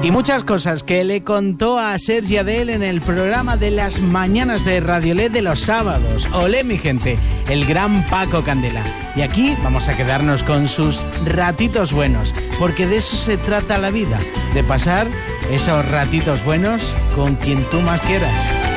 Y muchas cosas que le contó a Sergi Adel en el programa de las mañanas de Radiolé de los sábados. Olé, mi gente, el gran Paco Candela. Y aquí vamos a quedarnos con sus ratitos buenos, porque de eso se trata la vida, de pasar esos ratitos buenos con quien tú más quieras.